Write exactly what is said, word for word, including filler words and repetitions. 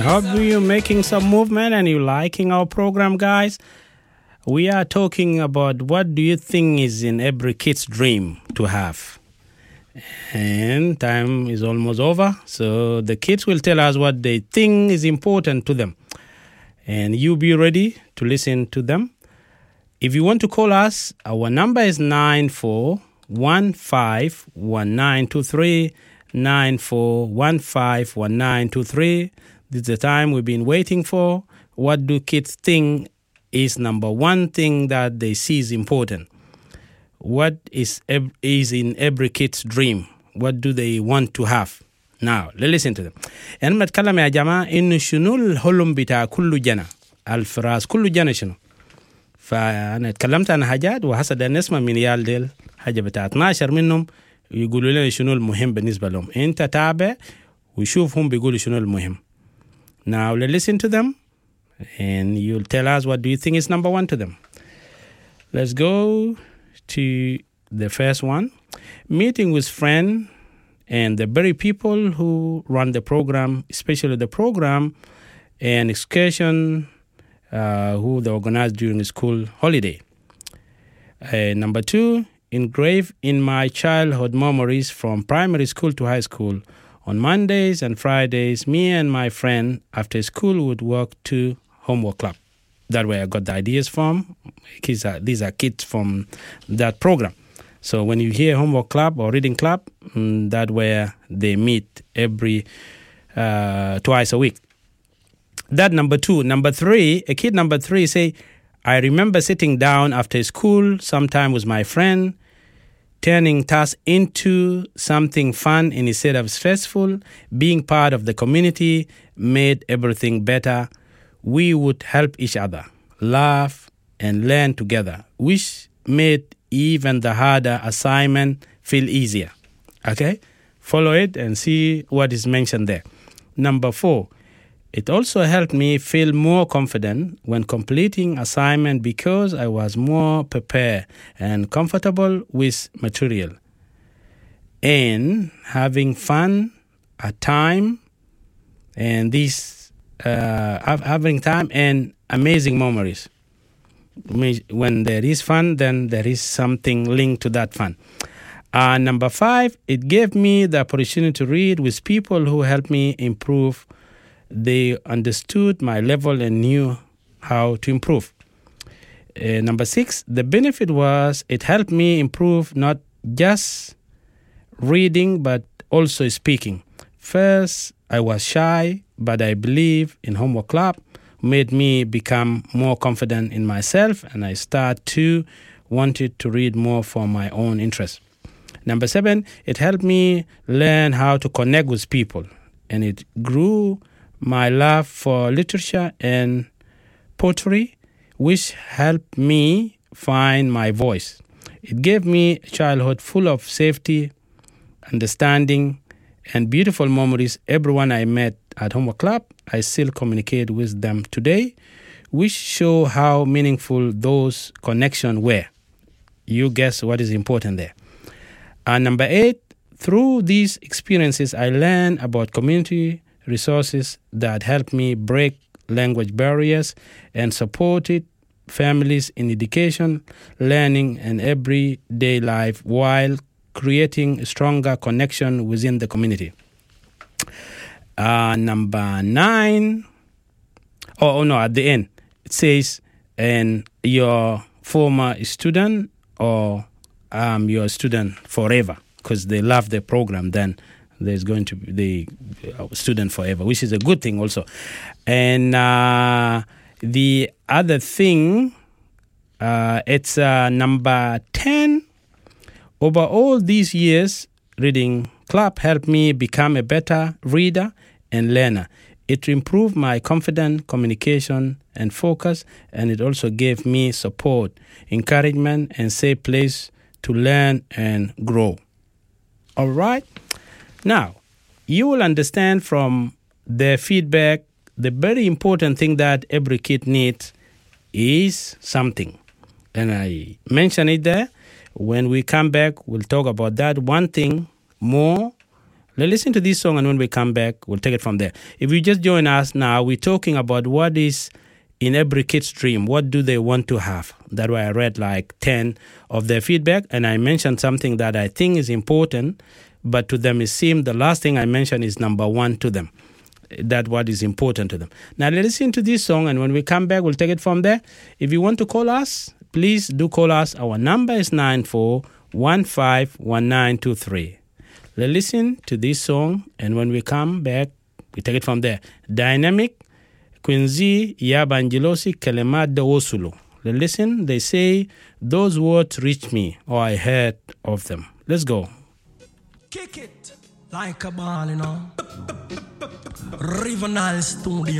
hope you're making some movement and you're liking our program, guys. We are talking about what do you think is in every kid's dream to have. And time is almost over, so the kids will tell us what they think is important to them. And you be ready to listen to them. If you want to call us, our number is nine four one five one nine two three, nine four one five one nine two three. This is the time we've been waiting for. What do kids think is number one thing that they see is important? What is is in every kid's dream? What do they want to have? Now, let's listen to them. أنا بتكلم يا جماعة إنه شنو الحلم بتاع كل جنة الفراس كل جنة شنو؟ فأنا اتكلمت عن حاجات وحسد نسمع من ريال ديل حاجة بتاع اثناشر منهم يقولوا لنا شنو المهم بالنسبة لهم. أنت تابع وشوفهم بيقولوا شنو المهم. Now, let's listen to them and you'll tell us what do you think is number one to them. Let's go to the first one. Meeting with friends and the very people who run the program, especially the program and excursion uh, who they organize during the school holiday. Uh, number two, engraved in my childhood memories from primary school to high school. On Mondays and Fridays, me and my friend after school would walk to homework club. That way I got the ideas from. Kids are, these are kids from that program. So when you hear homework club or reading club, mm, that where they meet every uh, twice a week. That number two. Number three, a kid number three say, I remember sitting down after school sometime with my friend, turning tasks into something fun instead of stressful. Being part of the community made everything better. We would help each other, laugh, and learn together, which made even the harder assignment feel easier. Okay? Follow it and see what is mentioned there. Number four, it also helped me feel more confident when completing assignment because I was more prepared and comfortable with material. And having fun at time and this uh, having time and amazing memories. When there is fun, then there is something linked to that fun. Uh, number five, it gave me the opportunity to read with people who helped me improve. They understood my level and knew how to improve. Uh, number six, the benefit was it helped me improve not just reading but also speaking. First, I was shy, but I believe in homework club made me become more confident in myself, and I start to wanted to read more for my own interest. Number seven, it helped me learn how to connect with people, and it grew my love for literature and poetry, which helped me find my voice. It gave me a childhood full of safety, understanding, and beautiful memories. Everyone I met at homework club, I still communicate with them today, which show how meaningful those connections were. You guess what is important there. And number eight, through these experiences, I learned about community resources that helped me break language barriers and supported families in education, learning, and everyday life while creating a stronger connection within the community. Uh, number nine, oh, oh no, at the end, it says, and your former student or um, your student forever, because they love the program, then there's going to be the student forever, which is a good thing also. And uh, the other thing, uh, it's uh, number ten. Over all these years, reading club helped me become a better reader and learner. It improved my confidence, communication, and focus, and it also gave me support, encouragement, and safe place to learn and grow. All right? Now, you will understand from their feedback the very important thing that every kid needs is something. And I mentioned it there. When we come back, we'll talk about that one thing more Let's listen to this song, and when we come back, we'll take it from there. If you just join us now, we're talking about what is in every kid's dream. What do they want to have? That's why I read like ten of their feedback, and I mentioned something that I think is important, but to them it seemed the last thing I mentioned is number one to them. That's what is important to them. Now let's listen to this song, and when we come back, we'll take it from there. If you want to call us, please do call us. Our number is nine four one five one nine two three. Let's listen to this song, and when we come back, we take it from there. Dynamic, Quincy Yabangelosi Kelemat de Osulu. Let's listen. They say, those words reach me, or I heard of them. Let's go. Kick it like a ball, you know. River Nile Studio.